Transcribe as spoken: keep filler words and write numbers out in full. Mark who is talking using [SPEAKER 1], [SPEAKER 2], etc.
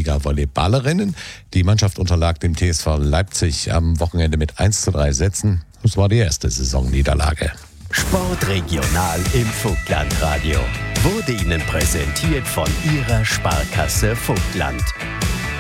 [SPEAKER 1] Bundesliga-Volleyballerinnen. Die Mannschaft unterlag dem T S V Leipzig am Wochenende mit eins zu drei Sätzen. Das war die erste Saisonniederlage.
[SPEAKER 2] Sportregional im Vogtlandradio wurde Ihnen präsentiert von Ihrer Sparkasse Vogtland.